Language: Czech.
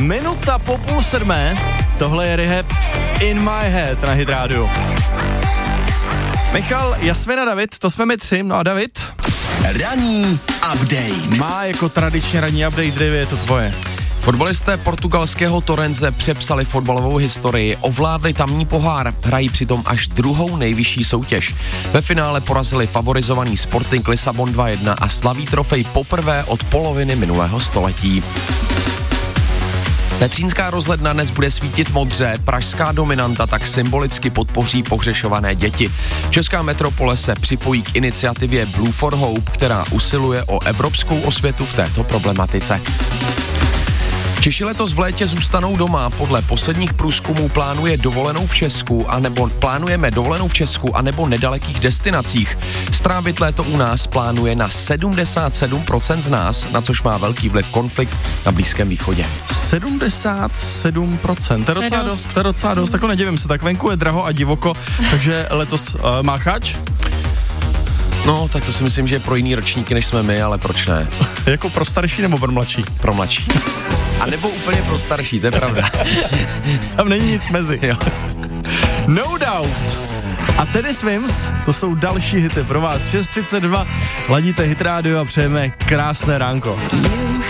Minuta po 6:30. Tohle je Rehab In My Head na Hit Radio. Michal, Jasmina, David, to jsme my tři. No a David? Ranní update. Má jako tradičně ranní update, David, je to tvoje. Fotbalisté portugalského Torrense přepsali fotbalovou historii, ovládli tamní pohár, hrají přitom až druhou nejvyšší soutěž. Ve finále porazili favorizovaný Sporting Lisabon 2-1 a slaví trofej poprvé od poloviny minulého století. Petřínská rozhledna dnes bude svítit modře, pražská dominanta tak symbolicky podpoří pohřešované děti. Česká metropole se připojí k iniciativě Blue for Hope, která usiluje o evropskou osvětu v této problematice. Češi letos v létě zůstanou doma. Podle posledních průzkumů plánujeme dovolenou v Česku anebo nedalekých destinacích. Strávit léto u nás plánuje na 77% z nás, na což má velký vliv konflikt na Blízkém východě. 77%, to je docela dost, tak nedivím se, tak venku je draho a divoko, takže letos máchač? No, tak to si myslím, že je pro jiný ročníky, než jsme my, ale proč ne? Jako pro starší nebo pro mladší? Pro mladší. A nebo úplně pro starší, to je pravda. Tam není nic mezi. Jo. No Doubt. A Teddy Swims, to jsou další hity pro vás. 6:32, ladíte Hit Radio a přejeme krásné ránko.